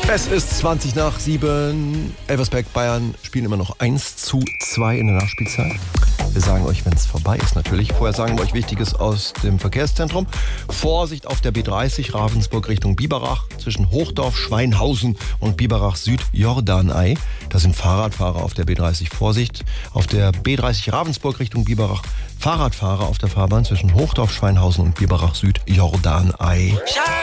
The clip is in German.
Es ist 20 nach 7. Elversberg Bayern spielen immer noch 1:2 in der Nachspielzeit. Wir sagen euch, wenn es vorbei ist natürlich. Vorher sagen wir euch Wichtiges aus dem Verkehrszentrum. Vorsicht auf der B30 Ravensburg Richtung Biberach zwischen Hochdorf, Schweinhausen und Biberach Süd Jordanei. Da sind Fahrradfahrer auf der B30. Vorsicht auf der B30 Ravensburg Richtung Biberach. Fahrradfahrer auf der Fahrbahn zwischen Hochdorf, Schweinhausen und Biberach Süd Jordanei.